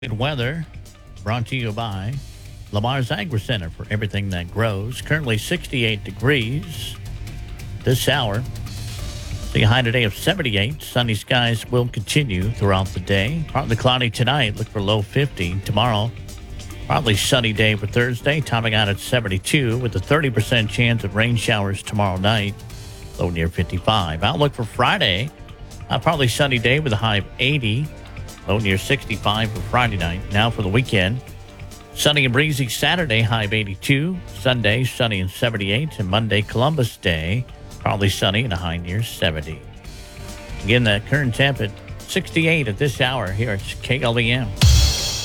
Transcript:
Good weather brought to you by Lamar's Agri Center for everything that grows. Currently 68 degrees this hour. The high today of 78. Sunny skies will continue throughout the day. Partly cloudy tonight. Look for low 50. Tomorrow, probably sunny day for Thursday. Topping out at 72 with a 30% chance of rain showers tomorrow night. Low near 55. Outlook for Friday. Probably sunny day with a high of 80. Low near 65 for Friday night. Now for the weekend. Sunny and breezy Saturday, high of 82. Sunday, sunny and 78. And Monday, Columbus Day, probably sunny and a high near 70. Again, the current temp at 68 at this hour here at KLVM.